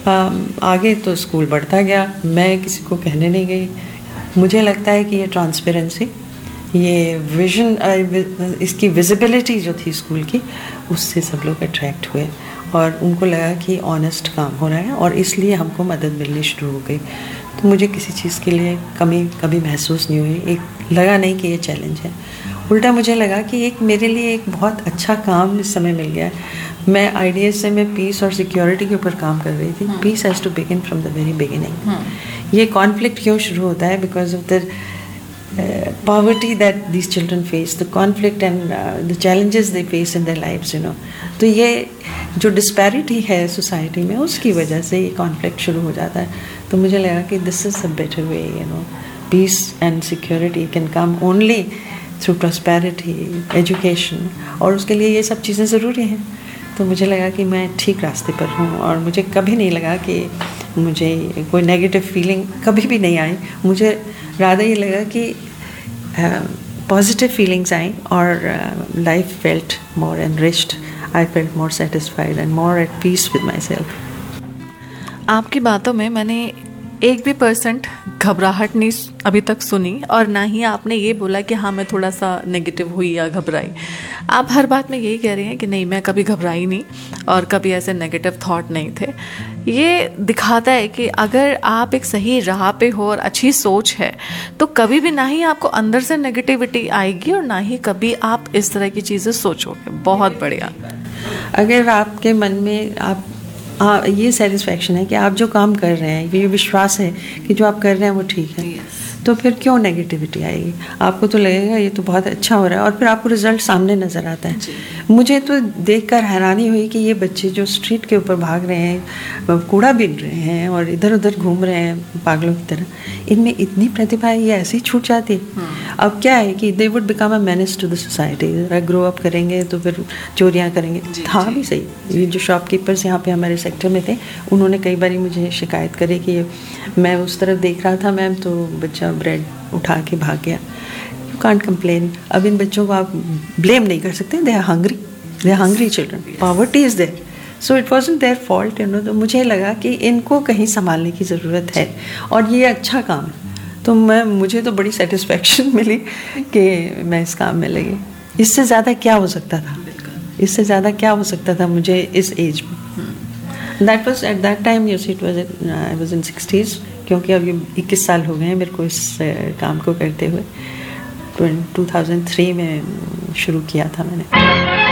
आगे तो स्कूल बढ़ता गया, मैं किसी को कहने नहीं गई। मुझे लगता है कि ये ट्रांसपेरेंसी, ये विजन, इसकी विजिबिलिटी जो थी स्कूल की, उससे सब लोग अट्रैक्ट हुए और उनको लगा कि ऑनेस्ट काम हो रहा है और इसलिए हमको मदद मिलनी शुरू हो गई। तो मुझे किसी चीज़ के लिए कमी कभी महसूस नहीं हुई, एक लगा नहीं कि ये चैलेंज है। उल्टा मुझे लगा कि एक मेरे लिए एक बहुत अच्छा काम इस समय मिल गया है। मैं आईडीएस से मैं पीस और सिक्योरिटी के ऊपर काम कर रही थी। Piece has to begin from the very beginning. ये कॉन्फ्लिक्ट क्यों शुरू होता है? Because of the poverty that these children face, the conflict and the challenges they face in their lives, you know. तो ये जो disparity है सोसाइटी में, उसकी वजह से ये कॉन्फ्लिक्ट शुरू हो जाता है। तो मुझे लगा कि this is a better way, you know, piece and security can come only through prosperity, education, और उसके लिए ये सब चीज़ें ज़रूरी हैं। तो मुझे लगा कि मैं ठीक रास्ते पर हूँ और मुझे कभी नहीं लगा कि मुझे कोई नेगेटिव फीलिंग कभी भी नहीं आई। मुझे ज़्यादा ये लगा कि पॉजिटिव फीलिंग्स आई और life felt more enriched, I felt more satisfied and more at peace with my self. आपकी बातों में मैंने एक भी % घबराहट नहीं अभी तक सुनी और ना ही आपने ये बोला कि हाँ मैं थोड़ा सा नेगेटिव हुई या घबराई। आप हर बात में यही कह रही हैं कि नहीं, मैं कभी घबराई नहीं और कभी ऐसे नेगेटिव थॉट नहीं थे। ये दिखाता है कि अगर आप एक सही राह पे हो और अच्छी सोच है तो कभी भी ना ही आपको अंदर से नेगेटिविटी आएगी और ना ही कभी आप इस तरह की चीज़ें सोचोगे। बहुत बढ़िया। अगर आपके मन में आप ये सेटिस्फैक्शन है कि आप जो काम कर रहे हैं, ये विश्वास है कि जो आप कर रहे हैं वो ठीक है, तो फिर क्यों नेगेटिविटी आएगी? आपको तो लगेगा ये तो बहुत अच्छा हो रहा है और फिर आपको रिजल्ट सामने नज़र आता है। मुझे तो देखकर हैरानी हुई कि ये बच्चे जो स्ट्रीट के ऊपर भाग रहे हैं, कूड़ा बीन रहे हैं और इधर उधर घूम रहे हैं पागलों की तरह, इनमें इतनी प्रतिभा है, ये ऐसे ही छूट जाती। अब क्या है कि they would become a menace to the society. Grow up करेंगे तो फिर चोरियाँ करेंगे। था भी सही। ये जो शॉपकीपर्स यहाँ पे हमारे सेक्टर में थे, उन्होंने कई बार मुझे शिकायत करी कि मैं उस तरफ देख रहा था मैम, तो बच्चा ब्रेड उठा के भाग गया। You can't complain. अब इन बच्चों को आप ब्लेम नहीं कर सकते। They are hungry children, poverty is there, so it wasn't their fault, you know. तो मुझे लगा कि इनको कहीं संभालने की ज़रूरत है और ये अच्छा काम है। तो मुझे तो बड़ी सेटिस्फैक्शन मिली कि मैं इस काम में लगी। इससे ज़्यादा क्या हो सकता था? इससे ज़्यादा क्या हो सकता था मुझे इस एज में? That was at that time, you see, it was I was in 60s, क्योंकि अब ये 21 साल हो गए हैं मेरे को इस काम को करते हुए। 2003 में शुरू किया था मैंने।